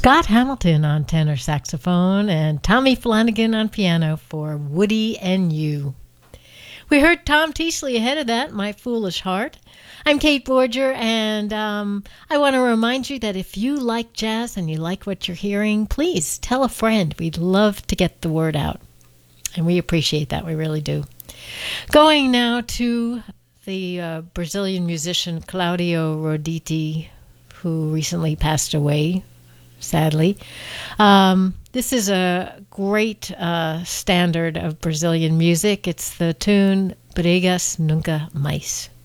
Scott Hamilton on tenor saxophone and Tommy Flanagan on piano for Woody and You. We heard Tom Teasley ahead of that, My Foolish Heart. I'm Kate Borger, and I want to remind you that if you like jazz and you like what you're hearing, please tell a friend. We'd love to get the word out, and we appreciate that. We really do. Going now to the Brazilian musician Claudio Roditi, who recently passed away, sadly. This is a great standard of Brazilian music. It's the tune Brigas Nunca Mais.